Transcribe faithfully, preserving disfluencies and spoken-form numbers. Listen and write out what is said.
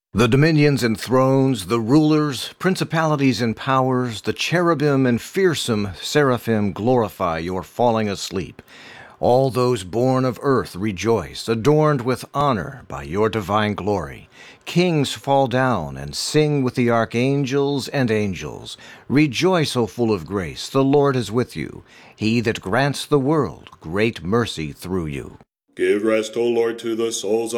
The dominions and thrones, the rulers, principalities and powers, the cherubim and fearsome seraphim glorify your falling asleep. All those born of earth rejoice, adorned with honor by your divine glory. Kings fall down and sing with the archangels and angels. Rejoice, O full of grace, the Lord is with you. He that grants the world great mercy through you. Give rest, O Lord, to the souls